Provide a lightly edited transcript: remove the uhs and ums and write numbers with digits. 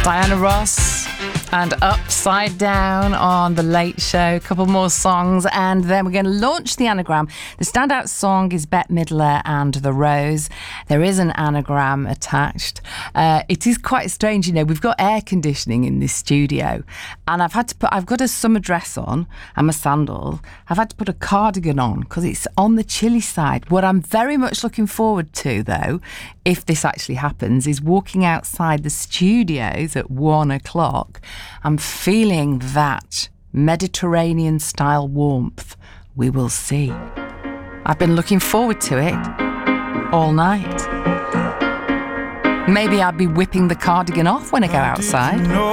Diana Ross and Upside Down on The Late Show. A couple more songs and then we're going to launch the anagram. The standout song is Bette Midler and The Rose. There is an anagram attached. It is quite strange, you know, we've got air conditioning in this studio and I've got a summer dress on and my sandals. I've had to put a cardigan on because it's on the chilly side. What I'm very much looking forward to, though, if this actually happens, is walking outside the studios at 1 o'clock. I'm feeling that Mediterranean-style warmth. We will see. I've been looking forward to it all night. Maybe I'll be whipping the cardigan off when I go outside.